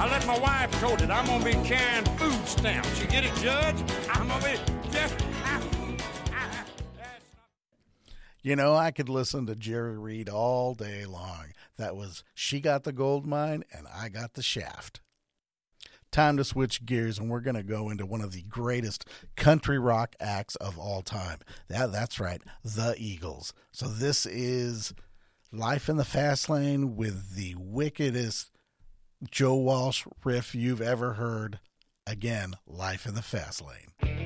I let my wife told it I'm gonna be carrying food stamps. You get it, Judge? I'm gonna be just. You know, I could listen to Jerry Reed all day long. That was She Got the Gold Mine and I Got the Shaft. Time to switch gears, and we're going to go into one of the greatest country rock acts of all time. That's right, the Eagles. So this is Life in the Fast Lane with the wickedest Joe Walsh riff you've ever heard. Again, Life in the Fast Lane.